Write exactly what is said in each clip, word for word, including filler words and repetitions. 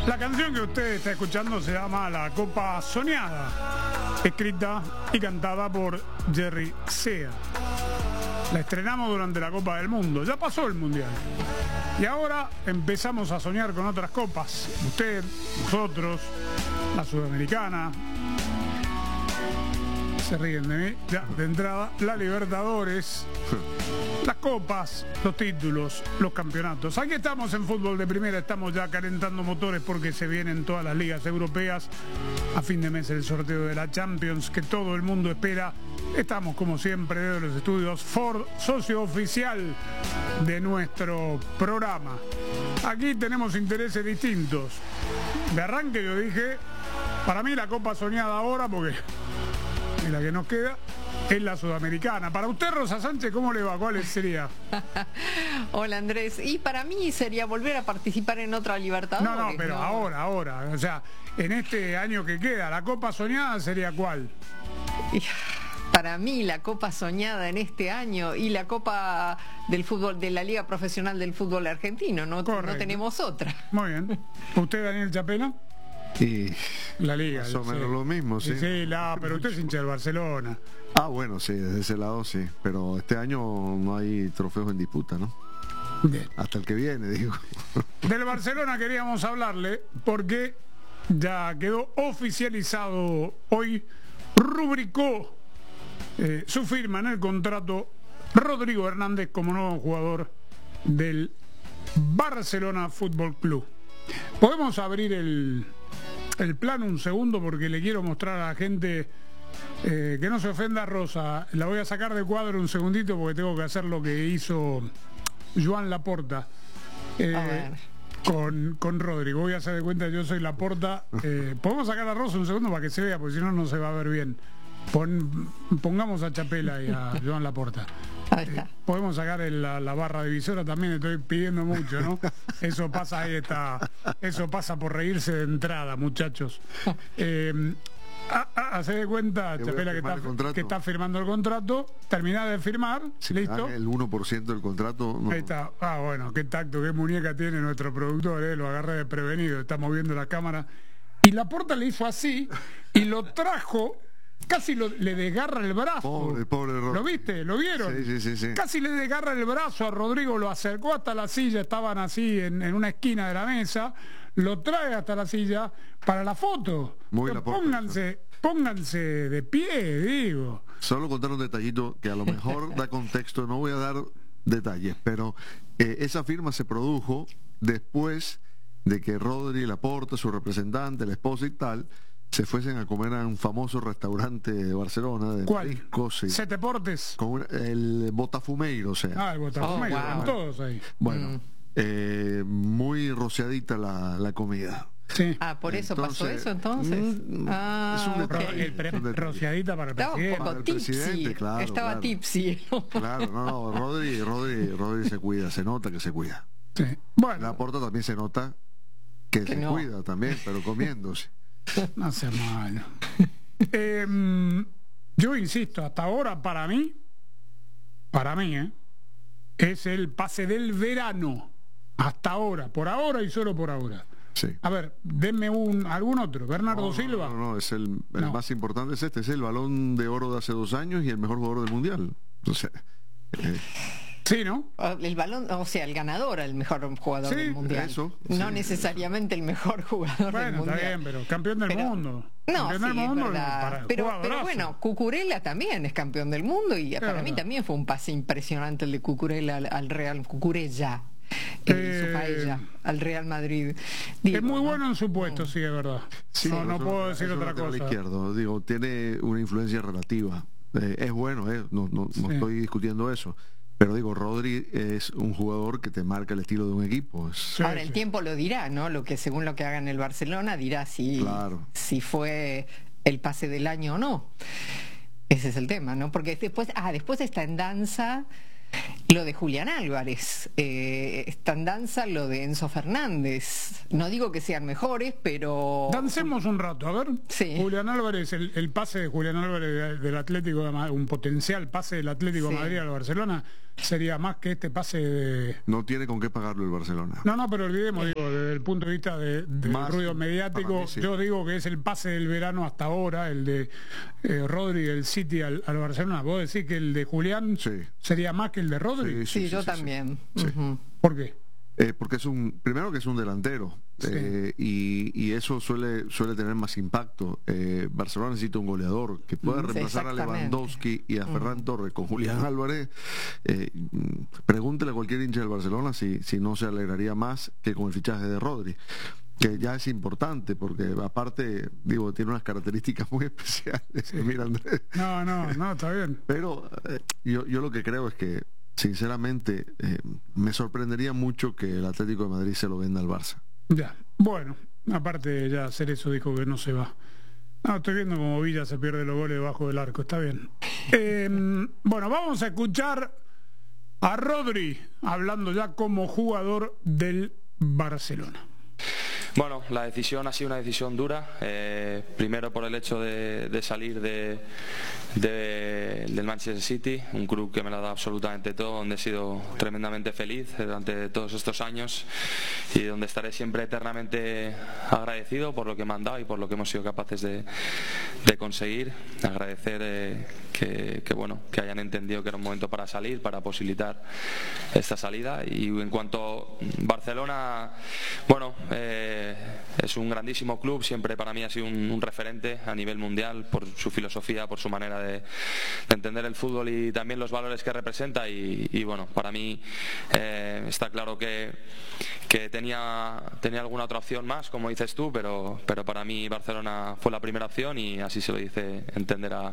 La canción que usted está escuchando se llama La Copa Soñada, escrita y cantada por Jerry Sea. La estrenamos durante la Copa del Mundo, ya pasó el Mundial. Y ahora empezamos a soñar con otras copas. Usted, nosotros, la Sudamericana. Se ríen de mí, ya, de entrada, la Libertadores, las copas, los títulos, los campeonatos. Aquí estamos en Fútbol de Primera, estamos ya calentando motores porque se vienen todas las ligas europeas. A fin de mes el sorteo de la Champions que todo el mundo espera. Estamos como siempre desde los estudios Ford, socio oficial de nuestro programa. Aquí tenemos intereses distintos. De arranque yo dije, para mí la copa soñada ahora, porque y la que nos queda es la Sudamericana. Para usted, Rosa Sánchez, ¿cómo le va? ¿Cuál sería? Hola, Andrés. Y para mí sería volver a participar en otra Libertadores. No, no, pero ¿no? ahora, ahora. O sea, en este año que queda, ¿la copa soñada sería cuál? Para mí la copa soñada en este año y la copa del fútbol de la Liga Profesional del Fútbol Argentino. No, no tenemos otra. Muy bien. ¿Usted, Daniel Chapela? Y la Liga. Más o menos sí. lo mismo, sí. Sí, la, pero usted es hincha del Barcelona. Ah, bueno, sí, desde ese lado sí. Pero este año no hay trofeos en disputa, ¿no? Bien. Hasta el que viene, digo. Del Barcelona queríamos hablarle porque ya quedó oficializado hoy, rubricó eh, su firma en el contrato Rodrigo Hernández como nuevo jugador del Barcelona Fútbol Club. Podemos abrir el, el plano un segundo porque le quiero mostrar a la gente eh, que no se ofenda, Rosa. La voy a sacar de cuadro un segundito porque tengo que hacer lo que hizo Joan Laporta eh, con, con Rodrigo. Voy a hacer de cuenta que yo soy Laporta. Eh, Podemos sacar a Rosa un segundo para que se vea, porque si no, no se va a ver bien. Pon, pongamos a Chapela y a Joan Laporta. Eh, podemos sacar el, la, la barra divisora también, estoy pidiendo mucho, ¿no? Eso pasa ahí está, eso pasa por reírse de entrada, muchachos. Eh, Hace de cuenta, Chapela, que está, que está firmando el contrato, termina de firmar, si listo. El uno por ciento del contrato. No. Ahí está. Ah, bueno, qué tacto, qué muñeca tiene nuestro productor, eh, lo agarré desprevenido, está moviendo la cámara. Y Laporta le hizo así y lo trajo. Casi lo, le desgarra el brazo. Pobre, pobre Rodrigo. ¿Lo viste? ¿Lo vieron? Sí, sí, sí, sí. Casi le desgarra el brazo a Rodrigo, lo acercó hasta la silla, estaban así en, en una esquina de la mesa, lo trae hasta la silla para la foto. Muy la pónganse, pónganse de pie, digo. Solo contar un detallito que a lo mejor da contexto, no voy a dar detalles, pero eh, esa firma se produjo después de que Rodri, Laporta, su representante, la esposa y tal, se fuesen a comer a un famoso restaurante de Barcelona de ¿cuál? Mariscos, sí. Sete Portes. Con el Botafumeiro, o sea. Ah, el Botafumeiro, oh, wow. todos ahí. Bueno, mm. eh, muy rociadita la, la comida. Sí. Ah, por eso entonces, pasó eso entonces. Mm, ah, es un okay. detalle. El pre rociadita para el Estaba presidente. un poco el tipsy. presidente, claro, Estaba claro. tipsy. Claro, no, no, Rodri, Rodri, Rodri se cuida, se nota que se cuida. Sí. Bueno, Laporta también se nota que, que se no. cuida también, pero comiéndose. No sea malo. eh, yo insisto, hasta ahora para mí, para mí, ¿eh? es el pase del verano. Hasta ahora, por ahora y solo por ahora. Sí. A ver, denme un algún otro. Bernardo no, Silva. No, no, no, es el, el no. más importante es este, es el Balón de Oro de hace dos años y el mejor jugador del Mundial. O sea, eh, sí, ¿no? El balón, o sea, el ganador, el mejor jugador sí, del mundial. Eso, no sí. necesariamente el mejor jugador bueno, del mundial. Está bien, pero campeón del pero, mundo. No, campeón sí, del mundo es verdad. para Pero, pero bueno, Cucurella también es campeón del mundo y es para verdad. Mí también fue un pase impresionante el de Cucurella al, al Real Cucurella. Eh, eh, su paella, al Real Madrid. Digo, es muy ¿no? bueno en su puesto, sí, es verdad. Sí, no, no eso, puedo decir otra cosa. Izquierdo, digo, tiene una influencia relativa. Eh, es bueno, eh, no, no, sí. no estoy discutiendo eso. Pero digo, Rodri es un jugador que te marca el estilo de un equipo. Es... Sí, Ahora, sí. el tiempo lo dirá, ¿no? Lo que según lo que haga en el Barcelona dirá si, claro. si fue el pase del año o no. Ese es el tema, ¿no? Porque después, ah, después está en danza lo de Julián Álvarez, eh, está en danza lo de Enzo Fernández. No digo que sean mejores, pero... Dancemos un rato, a ver. Sí. Julián Álvarez, el, el pase de Julián Álvarez del Atlético de Madrid, un potencial pase del Atlético de sí. Madrid al Barcelona. sería más que este pase de... No tiene con qué pagarlo el Barcelona. No, no, pero olvidemos, digo, desde el punto de vista de, del Más, ruido mediático, mí, sí. yo digo que es el pase del verano hasta ahora, el de eh, Rodri del City al, al Barcelona. ¿Vos decís que el de Julián sí. sería más que el de Rodri? Sí, sí, sí yo sí, también. Sí. Uh-huh. ¿Por qué? Eh, porque es un, primero que es un delantero, sí. eh, y, y eso suele suele tener más impacto. Eh, Barcelona necesita un goleador que pueda reemplazar a Lewandowski y a uh-huh. Ferran Torres con Julián Álvarez. Eh, pregúntele a cualquier hincha del Barcelona si, si no se alegraría más que con el fichaje de Rodri, que ya es importante porque aparte, digo, tiene unas características muy especiales. Sí. Mira, Andrés. No, no, no, está bien. Pero eh, yo, yo lo que creo es que sinceramente, eh, me sorprendería mucho que el Atlético de Madrid se lo venda al Barça. Ya, bueno, aparte ya Cerezo dijo que no se va. No, estoy viendo como Villa se pierde los goles debajo del arco, está bien. Eh, bueno, vamos a escuchar a Rodri hablando ya como jugador del Barcelona. Bueno, la decisión ha sido una decisión dura, eh, primero por el hecho de, de salir de, de, del Manchester City, un club que me lo ha dado absolutamente todo, donde he sido tremendamente feliz durante todos estos años y donde estaré siempre eternamente agradecido por lo que me han dado y por lo que hemos sido capaces de, de conseguir. Agradecer eh, que, que, bueno, que hayan entendido que era un momento para salir, para posibilitar esta salida. Y en cuanto a Barcelona, bueno, eh, es un grandísimo club, siempre para mí ha sido un, un referente a nivel mundial por su filosofía, por su manera de, de entender el fútbol y también los valores que representa y, y bueno, para mí eh, está claro que, que tenía, tenía alguna otra opción más, como dices tú, pero, pero para mí Barcelona fue la primera opción y así se lo dice entender a,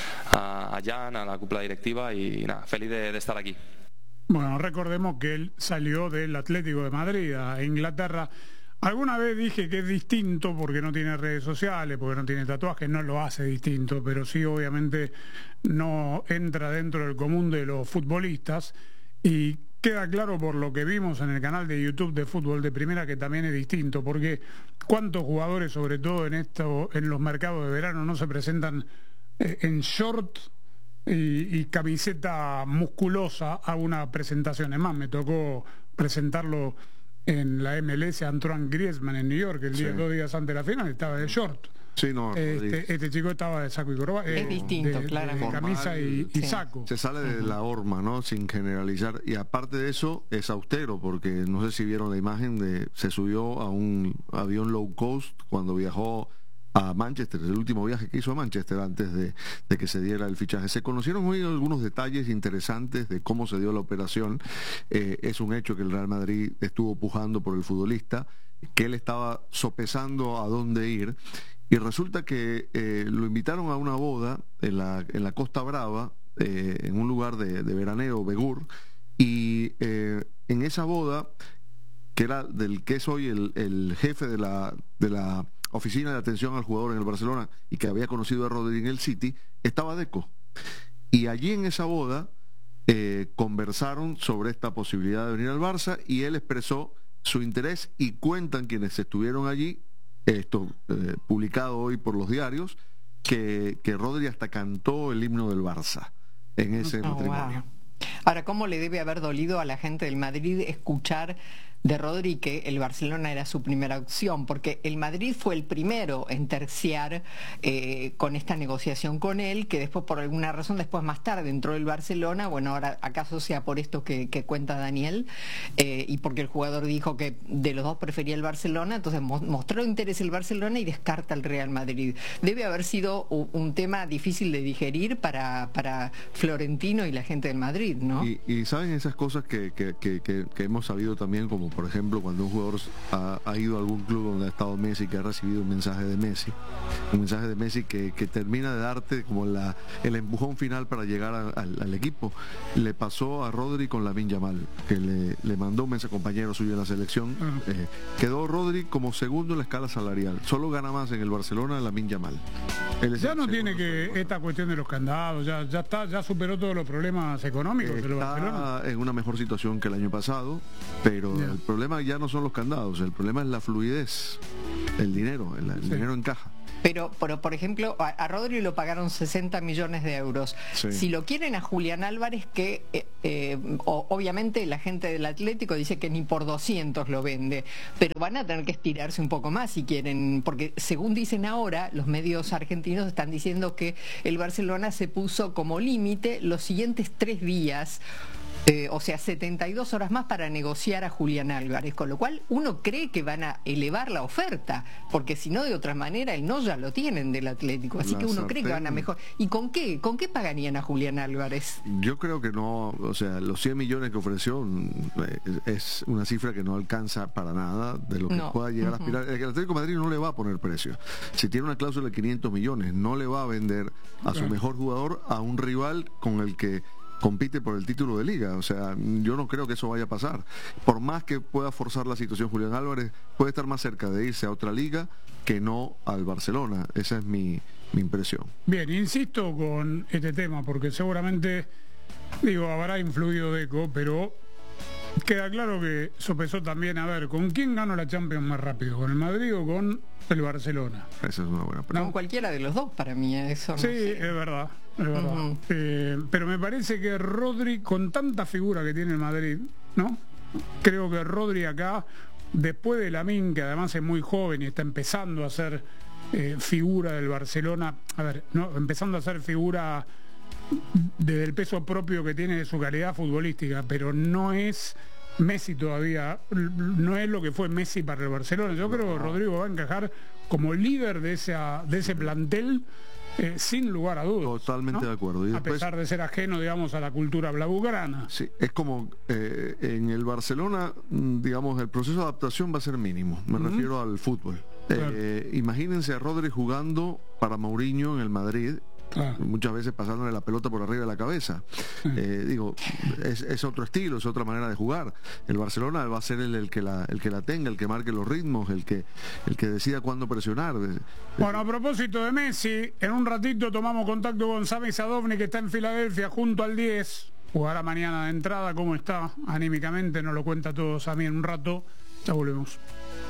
a, a Jan, a la cúpula directiva y nada, feliz de, de estar aquí. Bueno, recordemos que él salió del Atlético de Madrid a Inglaterra. Alguna vez dije que es distinto porque no tiene redes sociales, porque no tiene tatuajes, no lo hace distinto, pero sí obviamente no entra dentro del común de los futbolistas y queda claro por lo que vimos en el canal de YouTube de Fútbol de Primera que también es distinto, porque cuántos jugadores, sobre todo en esto, en los mercados de verano, no se presentan eh, en short y, y camiseta musculosa a una presentación. Es más, me tocó presentarlo en la M L S Antoine Griezmann en New York, el día, sí. dos días antes de la final, estaba de short. Sí, no, este, este chico estaba de saco y corbata. Es eh, distinto, claro. De camisa y, y sí. saco. Se sale de la horma, ¿no? Sin generalizar. Y aparte de eso, es austero, porque no sé si vieron la imagen de... Se subió a un avión low cost cuando viajó a Manchester, el último viaje que hizo a Manchester antes de, de que se diera el fichaje. Se conocieron hoy algunos detalles interesantes de cómo se dio la operación. Eh, es un hecho que el Real Madrid estuvo pujando por el futbolista, que él estaba sopesando a dónde ir, y resulta que eh, lo invitaron a una boda en la, en la Costa Brava, eh, en un lugar de, de veraneo, Begur, y eh, en esa boda, que era del que es hoy el, el jefe de la... De la oficina de atención al jugador en el Barcelona y que había conocido a Rodri en el City, estaba Deco. Y allí en esa boda eh, conversaron sobre esta posibilidad de venir al Barça y él expresó su interés y cuentan quienes estuvieron allí, esto eh, publicado hoy por los diarios, que, que Rodri hasta cantó el himno del Barça en ese oh, matrimonio. Wow. Ahora, ¿cómo le debe haber dolido a la gente del Madrid escuchar de Rodri que el Barcelona era su primera opción? Porque el Madrid fue el primero en terciar eh, con esta negociación con él, que después por alguna razón, después más tarde entró el Barcelona, bueno, ahora acaso sea por esto que, que cuenta Daniel, eh, y porque el jugador dijo que de los dos prefería el Barcelona, entonces mo mostró interés el Barcelona y descarta el Real Madrid. Debe haber sido un, un tema difícil de digerir para, para Florentino y la gente del Madrid, ¿no? Y, y saben esas cosas que, que, que, que, que hemos sabido también, como por ejemplo cuando un jugador ha, ha ido a algún club donde ha estado Messi, que ha recibido un mensaje de Messi, un mensaje de Messi que, que termina de darte como la, el empujón final para llegar a, al, al equipo. Le pasó a Rodri con Lamine Yamal, que le, le mandó un mensaje, compañero suyo en la selección. Uh-huh. eh, quedó Rodri como segundo en la escala salarial, solo gana más en el Barcelona Lamine Yamal. Ya no tiene que esta cuestión de los candados, ya, ya está, ya superó todos los problemas económicos está del Barcelona. En una mejor situación que el año pasado, pero yeah. el problema ya no son los candados, el problema es la fluidez, el dinero, el, el sí. dinero encaja. Pero, pero por ejemplo, a, a Rodri lo pagaron sesenta millones de euros. Sí. Si lo quieren a Julián Álvarez, que eh, eh, o, obviamente la gente del Atlético dice que ni por doscientos lo vende, pero van a tener que estirarse un poco más si quieren, porque según dicen ahora, los medios argentinos están diciendo que el Barcelona se puso como límite los siguientes tres días. Eh, o sea, setenta y dos horas más para negociar a Julián Álvarez, con lo cual uno cree que van a elevar la oferta, porque si no, de otra manera, el no ya lo tienen del Atlético, así La que uno sartén. cree que van a mejor. ¿Y con qué? ¿Con qué pagarían a Julián Álvarez? Yo creo que no, o sea, los cien millones que ofreció mm, es una cifra que no alcanza para nada de lo que No. pueda llegar a aspirar. El Atlético de Madrid no le va a poner precio. Si tiene una cláusula de quinientos millones, no le va a vender a su mejor jugador a un rival con el que compite por el título de liga. O sea, yo no creo que eso vaya a pasar. Por más que pueda forzar la situación Julián Álvarez, puede estar más cerca de irse a otra liga que no al Barcelona. Esa es mi, mi impresión. Bien, insisto con este tema, porque seguramente, digo, habrá influido Deco, pero queda claro que sopesó también, a ver, ¿con quién ganó la Champions más rápido? ¿Con el Madrid o con el Barcelona? Esa es una buena No, pregunta. cualquiera de los dos, para mí, eso no Sí, sé. es verdad, es verdad. Ujú. Eh, pero me parece que Rodri, con tanta figura que tiene el Madrid, ¿no? Creo que Rodri acá, después de Lamine, que además es muy joven y está empezando a ser eh, figura del Barcelona, a ver, no, empezando a ser figura desde el peso propio que tiene de su calidad futbolística, pero no es Messi todavía, no es lo que fue Messi para el Barcelona. Yo creo que Rodrigo va a encajar como líder de esa de ese plantel, eh, sin lugar a dudas. Totalmente ¿no? de acuerdo. Y a después- pesar de ser ajeno, digamos, a la cultura blaugrana. Sí, es como eh, en el Barcelona, mm, digamos, el proceso de adaptación va a ser mínimo. Me refiero al fútbol. Claro. Eh, imagínense a Rodri jugando para Mourinho en el Madrid. Claro. Muchas veces pasándole la pelota por arriba de la cabeza. Eh, digo, es, es otro estilo, es otra manera de jugar. El Barcelona va a ser el, el que la el que la tenga, el que marque los ritmos, el que el que decida cuándo presionar. Bueno, a propósito de Messi, en un ratito tomamos contacto con Sami Sadovni, que está en Filadelfia junto al diez. Jugará mañana de entrada. ¿Cómo está anímicamente? Nos lo cuenta todo Sami en un rato. Ya volvemos.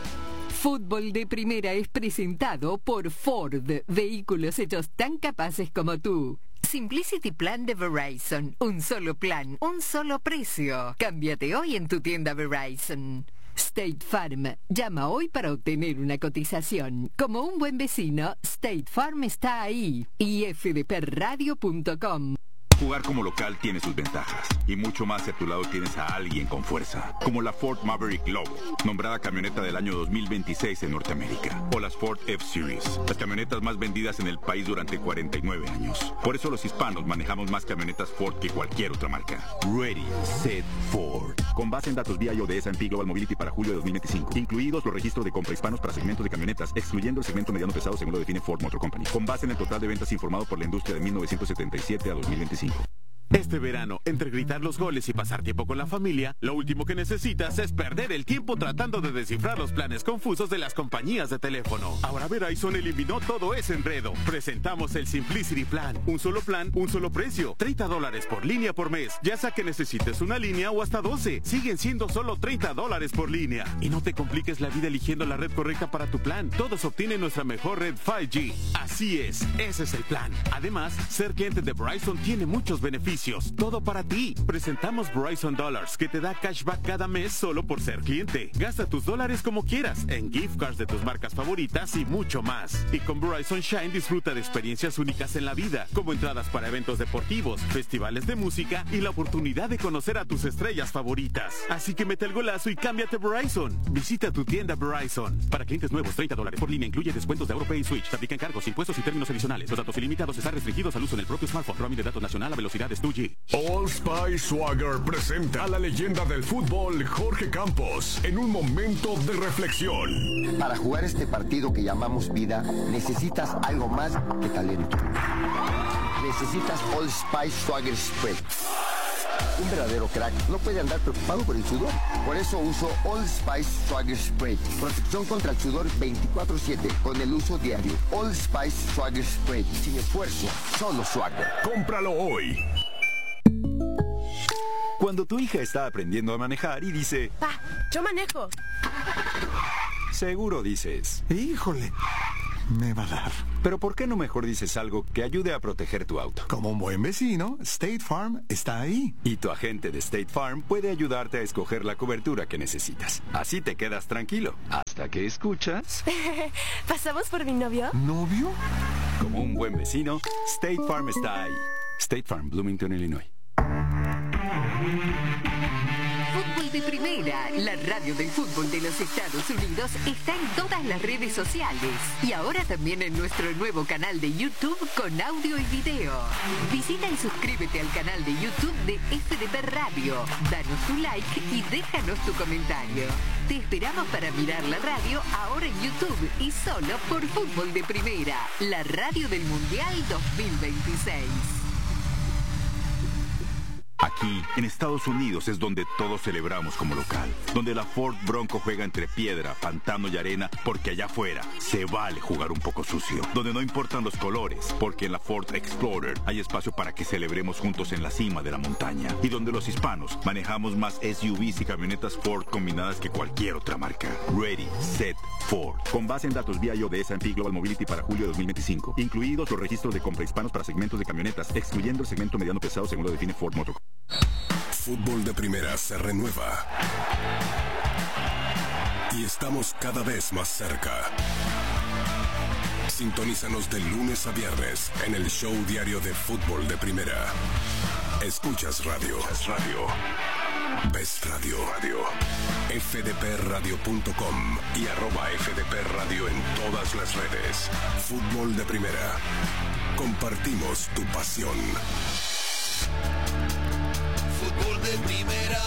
Fútbol de Primera es presentado por Ford, vehículos hechos tan capaces como tú. Simplicity Plan de Verizon, un solo plan, un solo precio. Cámbiate hoy en tu tienda Verizon. State Farm, llama hoy para obtener una cotización. Como un buen vecino, State Farm está ahí. y f d p radio punto com. Jugar como local tiene sus ventajas, y mucho más si a tu lado tienes a alguien con fuerza, como la Ford Maverick Lobo, nombrada camioneta del año dos mil veintiséis en Norteamérica, o las Ford F-Series, las camionetas más vendidas en el país durante cuarenta y nueve años. Por eso los hispanos manejamos más camionetas Ford que cualquier otra marca. Ready, Set, Ford. Con base en datos V I O de S and P Global Mobility para julio de dos mil veinticinco, incluidos los registros de compra hispanos para segmentos de camionetas, excluyendo el segmento mediano pesado según lo define Ford Motor Company, con base en el total de ventas informado por la industria de mil novecientos setenta y siete a dos mil veinticinco. Este verano, entre gritar los goles y pasar tiempo con la familia, lo último que necesitas es perder el tiempo tratando de descifrar los planes confusos de las compañías de teléfono. Ahora Verizon eliminó todo ese enredo. Presentamos el Simplicity Plan. Un solo plan, un solo precio. treinta dólares por línea por mes. Ya sea que necesites una línea o hasta doce. Siguen siendo solo treinta dólares por línea. Y no te compliques la vida eligiendo la red correcta para tu plan. Todos obtienen nuestra mejor red cinco G. Así es, ese es el plan. Además, ser cliente de Verizon tiene muchos beneficios. Todo para ti. Presentamos Verizon Dollars, que te da cashback cada mes solo por ser cliente. Gasta tus dólares como quieras, en gift cards de tus marcas favoritas y mucho más. Y con Verizon Shine disfruta de experiencias únicas en la vida, como entradas para eventos deportivos, festivales de música y la oportunidad de conocer a tus estrellas favoritas. Así que mete el golazo y cámbiate a Verizon. Visita tu tienda Verizon. Para clientes nuevos, treinta dólares por línea, incluye descuentos de AuroPay y Switch. Se aplican cargos, impuestos y términos adicionales. Los datos ilimitados están restringidos al uso en el propio smartphone. Roaming de datos nacional a velocidades dos G. Old Spice Swagger presenta a la leyenda del fútbol Jorge Campos en un momento de reflexión. Para jugar este partido que llamamos vida, necesitas algo más que talento. Necesitas Old Spice Swagger Spray. Un verdadero crack no puede andar preocupado por el sudor. Por eso uso Old Spice Swagger Spray. Protección contra el sudor veinticuatro siete con el uso diario. Old Spice Swagger Spray. Sin esfuerzo, solo Swagger. Cómpralo hoy. Cuando tu hija está aprendiendo a manejar y dice, Pa, yo manejo. seguro dices, híjole, me va a dar. Pero ¿por qué no mejor dices algo que ayude a proteger tu auto? Como un buen vecino, State Farm está ahí. Y tu agente de State Farm puede ayudarte a escoger la cobertura que necesitas. Así te quedas tranquilo. Hasta que escuchas... ¿Pasamos por mi novio? ¿Novio? Como un buen vecino, State Farm está ahí. State Farm, Bloomington, Illinois. Fútbol de Primera, la radio del fútbol de los Estados Unidos, está en todas las redes sociales y ahora también en nuestro nuevo canal de YouTube con audio y video. Visita y suscríbete al canal de YouTube de F D P Radio, danos tu like y déjanos tu comentario. Te esperamos para mirar la radio ahora en YouTube y solo por Fútbol de Primera, la radio del Mundial dos mil veintiséis. Aquí, en Estados Unidos, es donde todos celebramos como local. Donde la Ford Bronco juega entre piedra, pantano y arena, porque allá afuera se vale jugar un poco sucio. Donde no importan los colores, porque en la Ford Explorer hay espacio para que celebremos juntos en la cima de la montaña. Y donde los hispanos manejamos más S U Vs y camionetas Ford combinadas que cualquier otra marca. Ready, Set, Ford. Con base en datos V I O de S and P Global Mobility para julio de dos mil veinticinco. Incluidos los registros de compra hispanos para segmentos de camionetas, excluyendo el segmento mediano pesado según lo define Ford Motor. Fútbol de Primera se renueva. Y estamos cada vez más cerca. Sintonízanos de lunes a viernes en el show diario de Fútbol de Primera. Escuchas radio. Es radio. Ves radio. Radio. F D P radio punto com y arroba F D P Radio en todas las redes. Fútbol de Primera. Compartimos tu pasión. Fútbol de Primera.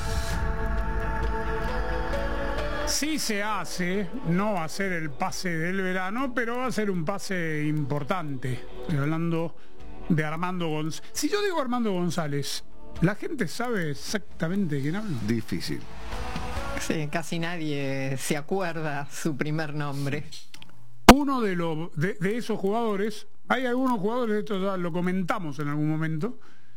Sí se hace, no va a ser el pase del verano, pero va a ser un pase importante. Estoy hablando de Armando González. Si yo digo Armando González, ¿la gente sabe exactamente de quién hablo? Difícil. Sí, casi nadie se acuerda su primer nombre. Uno de, lo, de, de esos jugadores, hay algunos jugadores, esto ya lo comentamos en algún momento,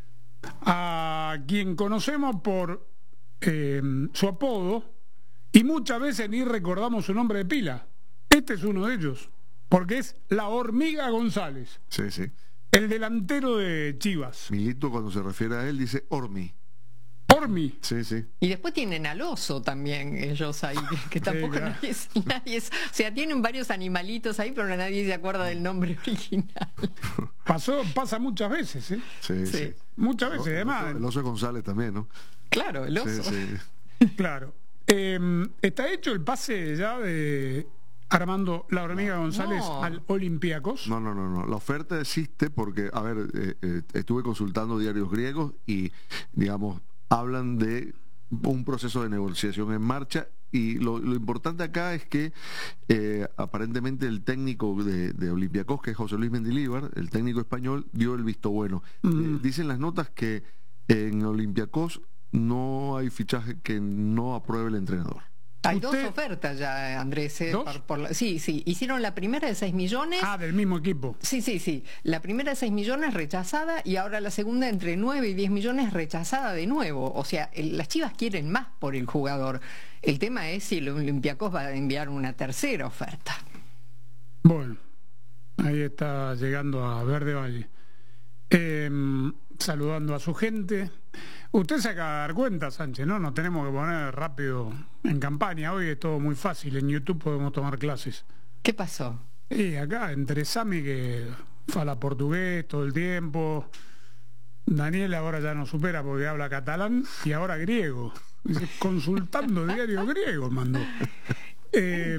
a quien conocemos por eh, su apodo y muchas veces ni recordamos su nombre de pila. Este es uno de ellos, porque es la Hormiga González. Sí, sí. El delantero de Chivas. Milito, cuando se refiere a él, dice Ormi. Ormi. Sí, sí. Y después tienen al oso también ellos ahí, que, que tampoco Sí, claro. nadie, es, nadie es... O sea, tienen varios animalitos ahí, pero nadie se acuerda del nombre original. Pasó, pasa muchas veces, ¿eh? Sí, sí. Sí. Muchas veces, El además. oso, el oso González también, ¿no? Claro, el oso. Sí, sí. Claro. Eh, ¿Está hecho el pase ya de Armando la Hormiga González No. al Olympiacos? No, no, no, no. La oferta existe porque, a ver, eh, eh, estuve consultando diarios griegos y, digamos, hablan de un proceso de negociación en marcha y lo, lo importante acá es que eh, aparentemente el técnico de, de Olympiacos, que es José Luis Mendilibar, el técnico español, dio el visto bueno. Mm. Eh, dicen las notas que en Olympiacos no hay fichaje que no apruebe el entrenador. Hay Usted- dos ofertas ya, Andrés. eh, ¿Dos? por- por la- sí, sí. Hicieron la primera de seis millones. Ah, del mismo equipo. Sí, sí, sí. La primera de seis millones rechazada y ahora la segunda entre nueve y diez millones rechazada de nuevo. O sea, el- las Chivas quieren más por el jugador. El tema es si el Olympiacos va a enviar una tercera oferta. Bueno, ahí está llegando a Verde Valle. Eh, saludando a su gente. Usted se acaba de dar cuenta, Sánchez, ¿no? Nos tenemos que poner rápido en campaña. Hoy es todo muy fácil. En YouTube podemos tomar clases. ¿Qué pasó? Y acá, entre Sami, que fala portugués todo el tiempo. Daniel ahora ya no supera porque habla catalán. Y ahora griego. Dice, consultando diario griego, mandó. Eh,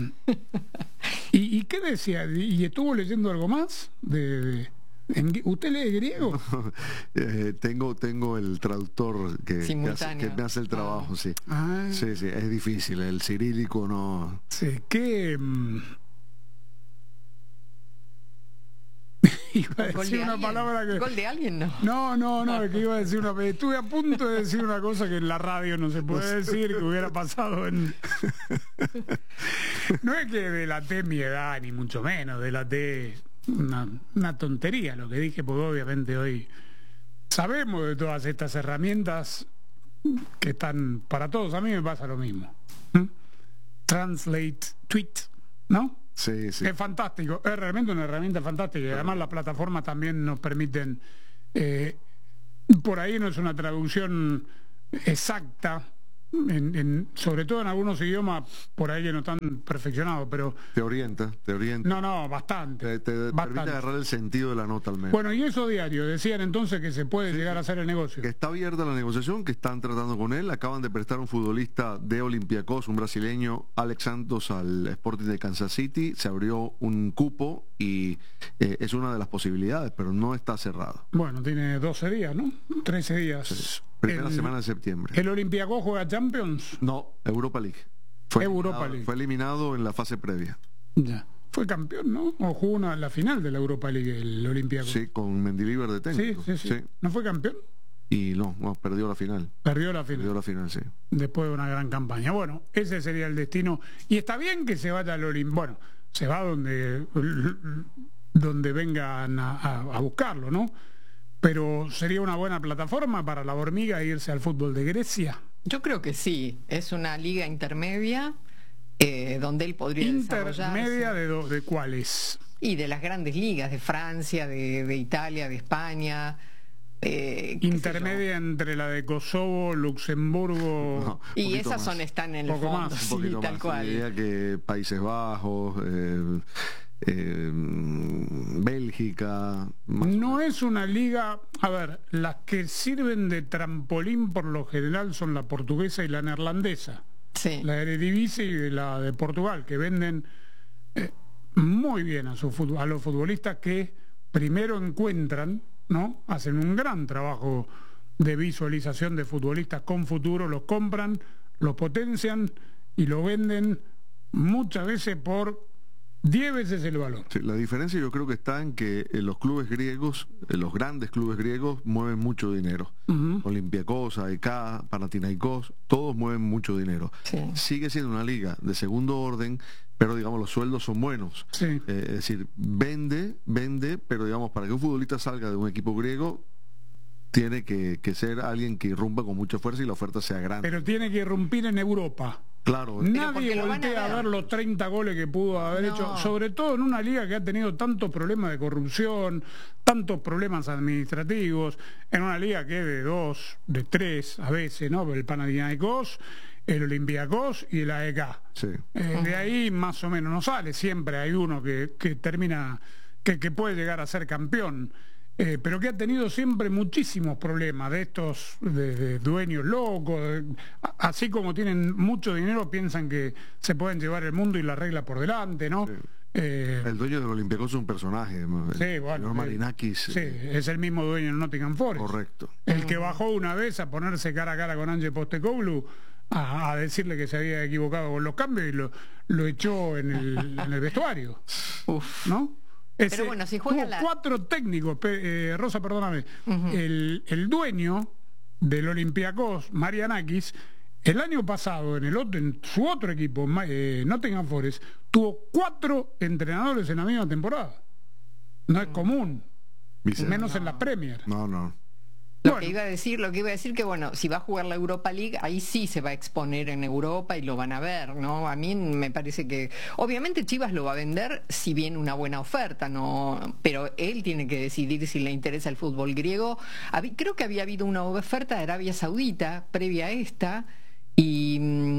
¿y, ¿Y qué decía? ¿Y estuvo leyendo algo más? De, de- en- ¿Usted lee griego? Eh, tengo tengo el traductor que, que, hace, Simultáneo. que me hace el trabajo, Ah. sí. Ah, Sí, sí, es difícil. El cirílico no... sí, que... mm, iba a ¿Gol decir de una alguien? palabra que... ¿Gol de alguien? No. No, no, no, es que iba a decir una... Estuve a punto de decir una cosa que en la radio no se puede decir, que hubiera pasado en... No es que delaté mi edad, ni mucho menos, delaté una, una tontería lo que dije, porque obviamente hoy sabemos de todas estas herramientas que están para todos. A mí me pasa lo mismo. ¿Mm? Translate tweet, ¿no? Sí, sí. Es fantástico, es realmente una herramienta fantástica y además las plataformas también nos permiten, eh, por ahí no es una traducción exacta, en, en, sobre todo en algunos idiomas por ahí que no están perfeccionados, pero... Te orienta, te orienta. No, no, bastante. Te, te bastante. permite agarrar el sentido de la nota al menos. Bueno, y eso diario, decían entonces que se puede sí, llegar a hacer el negocio. Que está abierta la negociación, que están tratando con él. Acaban de prestar un futbolista de Olympiacos, un brasileño, Alex Santos, al Sporting de Kansas City. Se abrió un cupo y eh, es una de las posibilidades, pero no está cerrado. Bueno, tiene doce días, ¿no? trece días. Sí. Primera el, semana de septiembre. ¿El Olympiacos juega Champions? No, Europa League. Fue Europa eliminado, League. Fue eliminado en la fase previa. Ya. Fue campeón, ¿no? O jugó una, la final de la Europa League, el Olympiacos. Sí, con Mendilibar de técnico. Sí, sí, sí, sí. ¿No fue campeón? Y no, no, perdió la final. Perdió la final. Perdió la final, sí. Después de una gran campaña. Bueno, ese sería el destino. Y está bien que se vaya al Olympiacos. Bueno, se va donde, donde vengan a, a, a buscarlo, ¿no? Pero sería una buena plataforma para la hormiga irse al fútbol de Grecia. Yo creo que sí, es una liga intermedia eh, donde él podría ¿Intermedia de, do, de cuáles? Y de las grandes ligas, de Francia, de, de Italia, de España. Eh, intermedia entre la de Kosovo, Luxemburgo... No, y esas más. son están en el poco fondo, más, sí, un tal más. cual. Diría que Países Bajos... Eh, Eh, Bélgica. No es una liga, a ver, las que sirven de trampolín por lo general son la portuguesa y la neerlandesa, sí. La Eredivisie y la de Portugal, que venden eh, muy bien a, su fútbol, a los futbolistas que primero encuentran, ¿no? Hacen un gran trabajo de visualización de futbolistas con futuro, los compran, los potencian y lo venden muchas veces por diez veces el valor. Sí, la diferencia yo creo que está en que en los clubes griegos, en los grandes clubes griegos, mueven mucho dinero. Uh-huh. Olympiacos, A E K, Panathinaikos, todos mueven mucho dinero. Sí. Sigue siendo una liga de segundo orden, pero digamos los sueldos son buenos. Sí. Eh, es decir, vende, vende, pero digamos para que un futbolista salga de un equipo griego, tiene que, que ser alguien que irrumpa con mucha fuerza y la oferta sea grande. Pero tiene que irrumpir en Europa. Claro. Nadie voltea a ver. a ver los treinta goles que pudo haber no. hecho, sobre todo en una liga que ha tenido tantos problemas de corrupción, tantos problemas administrativos, en una liga que es de dos, de tres a veces, ¿no? El Panathinaikos, el Olympiacos y el A E K. Sí. Eh, de ahí más o menos no sale, siempre hay uno que, que termina, que, que puede llegar a ser campeón. Eh, pero que ha tenido siempre muchísimos problemas de estos de, de dueños locos, de, así como tienen mucho dinero piensan que se pueden llevar el mundo y la regla por delante, ¿no? Sí. Eh, el dueño del Olympiacos es un personaje, el sí, bueno, señor Marinakis. Sí, eh, es el mismo dueño en Nottingham Forest. Correcto. El que bajó una vez a ponerse cara a cara con Ange Postecoglou a, a decirle que se había equivocado con los cambios y lo, lo echó en el, en el vestuario. Uf. ¿No? Ese, pero bueno, si juega la... cuatro técnicos, eh, Rosa, perdóname, uh-huh. el, el dueño del Olympiacos, Marianakis, el año pasado en el otro, en su otro equipo, eh, Nottingham Forest, tuvo cuatro entrenadores en la misma temporada. No es común, Vicente. menos no. en la Premier. No, no. Lo bueno. que iba a decir, lo que iba a decir que bueno, si va a jugar la Europa League, ahí sí se va a exponer en Europa y lo van a ver, ¿no? A mí me parece que obviamente Chivas lo va a vender si viene una buena oferta, ¿no? Pero él tiene que decidir si le interesa el fútbol griego. Creo que había habido una oferta de Arabia Saudita previa a esta y,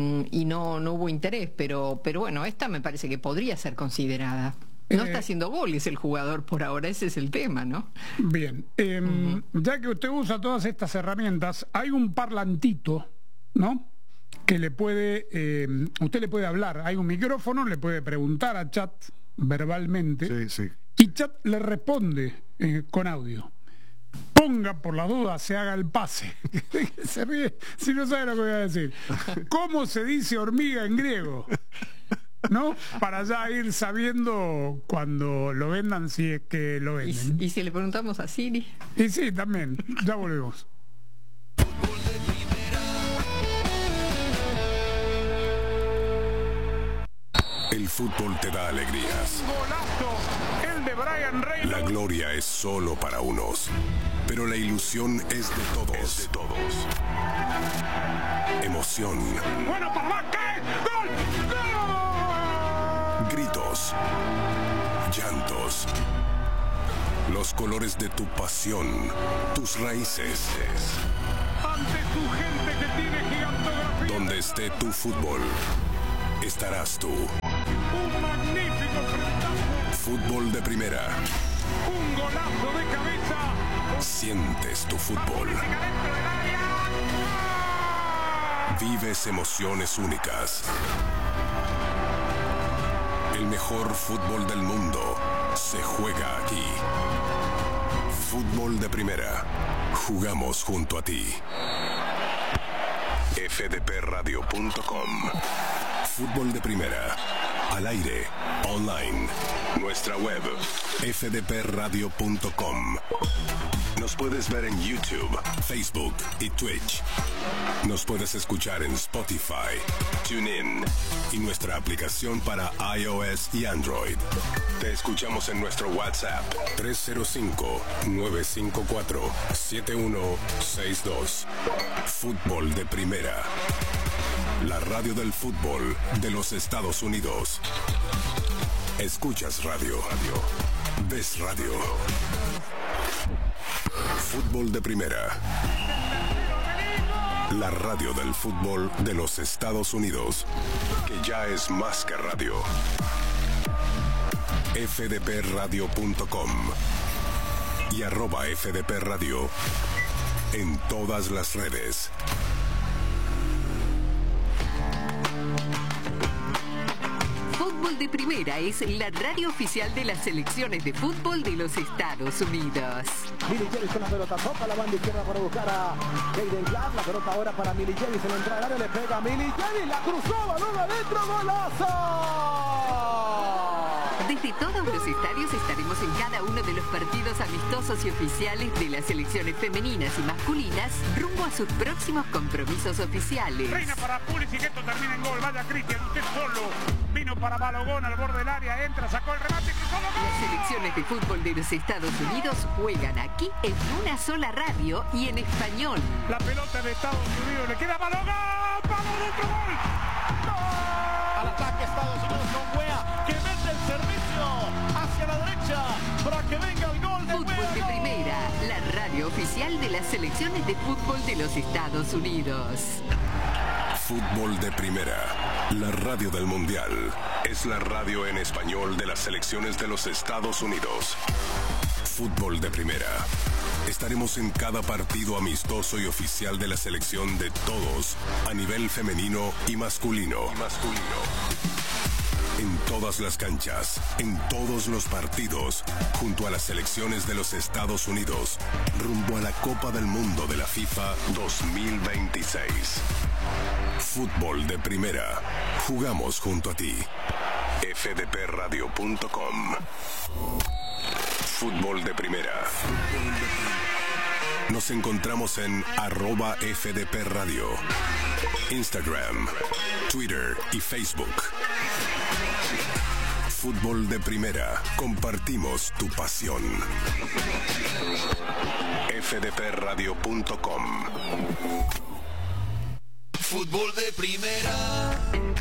y no, no hubo interés, pero, pero bueno, esta me parece que podría ser considerada. No está haciendo goles el jugador por ahora, ese es el tema, ¿no? Bien, eh, uh-huh. ya que usted usa todas estas herramientas, hay un parlantito, ¿no? Que le puede, eh, usted le puede hablar, hay un micrófono, le puede preguntar a Chat verbalmente, sí, sí. y Chat le responde eh, con audio. Ponga por la duda, se haga el pase. Se ríe, si no sabe lo que voy a decir. ¿Cómo se dice hormiga en griego? ¿No? Para ya ir sabiendo cuando lo vendan, si es que lo venden. ¿Y, y si le preguntamos a Siri? Y sí, también. Ya volvemos. El fútbol te da alegrías. Golazo, el de Brian Reynolds. La gloria es solo para unos, pero la ilusión es de todos. Es de todos. Emoción. Bueno, papá, ¿qué? ¡Gol! ¡Gol! Gritos. llantos, los colores de tu pasión, tus raíces. Ante tu gente que tiene gigantografía. Donde esté tu fútbol, estarás tú. Un magnífico frentazo. Fútbol de primera. Un golazo de cabeza. Sientes tu fútbol. Vives emociones únicas. El mejor fútbol del mundo se juega aquí. Fútbol de primera. Jugamos junto a ti. F D P radio punto com. Fútbol de primera. Al aire. Online. Nuestra web. F D P radio punto com. Nos puedes ver en YouTube, Facebook y Twitch. Nos puedes escuchar en Spotify, TuneIn y nuestra aplicación para iOS y Android. Te escuchamos en nuestro WhatsApp tres cero cinco, nueve cinco cuatro, siete uno seis dos. Fútbol de primera. La radio del fútbol de los Estados Unidos. Escuchas radio. Ves radio. Fútbol de primera. La radio del fútbol de los Estados Unidos, que ya es más que radio. F D P radio punto com y arroba F D P Radio en todas las redes. Fútbol de Primera es la radio oficial de las selecciones de fútbol de los Estados Unidos. Milly Jelly con la pelota, toca la banda izquierda para buscar a Jaden Clark. La pelota ahora para Milly Jelly, se le entra al área, le pega a Milly Jelly, la cruzó, balón adentro, golazo. Desde todos los estadios estaremos en cada uno de los partidos amistosos y oficiales de las selecciones femeninas y masculinas rumbo a sus próximos compromisos oficiales. Reina para Pulisic, que esto termina en gol. Vaya Cristian, usted solo. Vino para Balogón al borde del área, entra, sacó el remate, cruzó, ¡gol! Las selecciones de fútbol de los Estados Unidos juegan aquí en una sola radio y en español. La pelota de Estados Unidos le queda a Balogón. ¡Vamos, otro gol! ¡Gol! Al ataque Estados Unidos con Wea, que mete el servicio hacia la derecha para que venga el gol de Fútbol Wea. de Primera, la radio oficial de las selecciones de fútbol de los Estados Unidos. Fútbol de primera, la radio del mundial. Es la radio en español de las selecciones de los Estados Unidos. Fútbol de primera. Estaremos en cada partido amistoso y oficial de la selección de todos, a nivel femenino y masculino. Y masculino. En todas las canchas, en todos los partidos, junto a las selecciones de los Estados Unidos, rumbo a la Copa del Mundo de la FIFA dos mil veintiséis. Fútbol de primera. Jugamos junto a ti. F D P radio punto com. Fútbol de primera. Nos encontramos en arroba F D P Radio, Instagram, Twitter y Facebook. Fútbol de primera. Compartimos tu pasión. F D P radio punto com. Fútbol de primera.